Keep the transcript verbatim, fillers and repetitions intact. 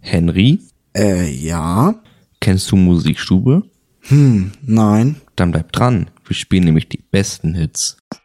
Henry? Äh, ja? Kennst du Musikstube? Hm, nein. Dann bleib dran. Wir spielen nämlich die besten Hits.